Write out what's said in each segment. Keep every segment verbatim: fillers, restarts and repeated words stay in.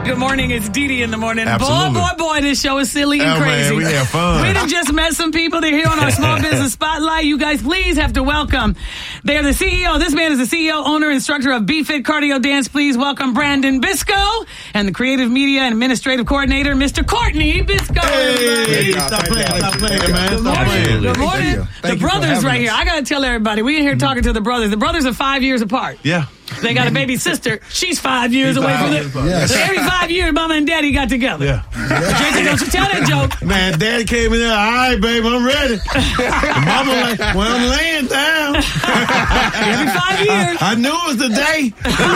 Good morning. It's Dee Dee in the morning. Absolutely. Boy, boy, boy, this show is silly and oh, crazy. Man, we have fun. We done just met some people. They're here on our Small Business Spotlight. You guys, please have to welcome. They're the C E O. This man is the C E O, owner, instructor of B-Fit Cardio Dance. Please welcome Brandon Bisco and the creative media and administrative coordinator, Mister Courtney Bisco. Hey, stop playing, stop playing, man. Good Stop morning. playing. Good morning. The brothers right us. here. I got to tell everybody, we in here talking to the brothers. The brothers are five years apart. Yeah. They got a baby sister. She's five years She's away five from years it. apart. Yes. So every five years, Mama and Daddy got together. Yeah. J J, don't you tell that joke. Man, Daddy came in there. All right, baby, I'm ready. And Mama like, well, I'm laying down. Every five years. I knew it was the day.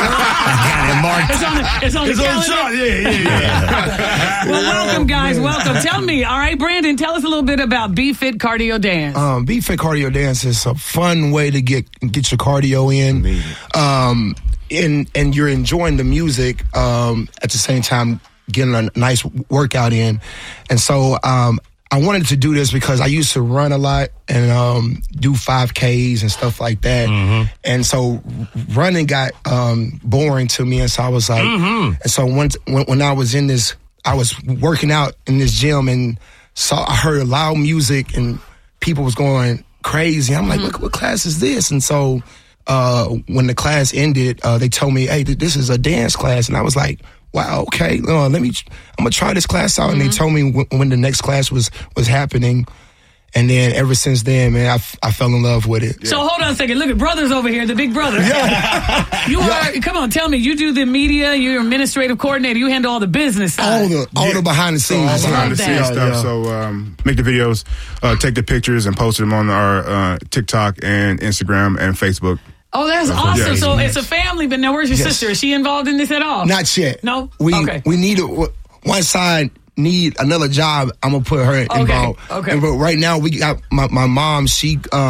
It's on the, it's on the It's on the calendar. chart. Yeah, yeah, yeah. Well, welcome, guys. Welcome. Tell me, all right, Brandon, tell us a little bit about B-Fit Cardio Dance. Um, B-Fit Cardio Dance is a fun way to get get your cardio in, um, and and you're enjoying the music um, at the same time getting a nice workout in. And so um, I wanted to do this because I used to run a lot and um, do five Ks and stuff like that. Mm-hmm. And so running got um, boring to me, and so I was like, Mm-hmm. and so once when, when I was in this, I was working out in this gym and saw I heard loud music and people was going crazy. I'm like, what, what class is this? And so uh, when the class ended, uh, they told me, hey, th- this is a dance class. And I was like, wow, okay, uh, let me, I'm going to try this class out. And they told me w- when the next class was, was happening. And then ever since then, man, I, f- I fell in love with it. So hold on a second. Look at brothers over here, the big brother. You are, come on, tell me, you do the media, you're administrative coordinator, you handle all the business side. All the, all Yeah. the behind the So scenes. all love behind the that. scenes Yeah, stuff. yeah. So um, make the videos, uh, take the pictures, and post them on our uh, TikTok and Instagram and Facebook. Oh, that's Yeah. awesome. So Yes. it's a family, but now where's your Yes. sister? Is she involved in this at all? Not yet. No? We Okay. we need a, one side need another job. I'm gonna put her involved. okay. And, but right now we got my, my mom. She um,